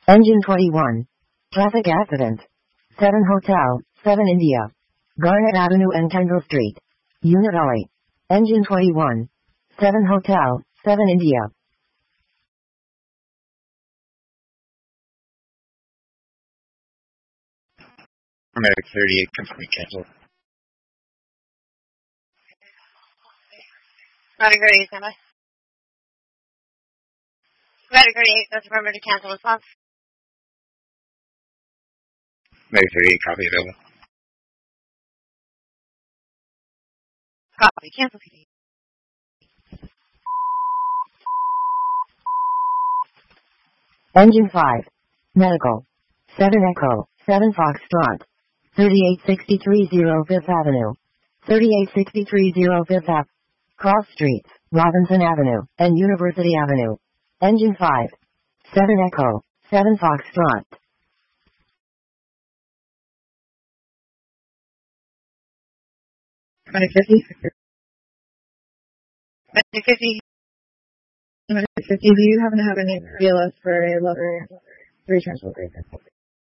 Engine 21. Traffic accident. 7 Hotel, 7 India. Garnet Avenue and Kendall Street. Unit LA. Engine 21. 7 Hotel, 7 India. American 38, confirming cancel. American 38, stand by. American 38, that's affirmative to cancel response. American 38, copy available. Copy, cancel. Engine 5. Medical. 7 Echo, 7 Foxtrot. 3863 Fifth Avenue. 3863 Fifth Ave. Cross Streets, Robinson Avenue, and University Avenue. Engine 5. 7 Echo, 7 Foxtrot. $50. $50. Do you happen to have any BLS for a level 3 transport agreement?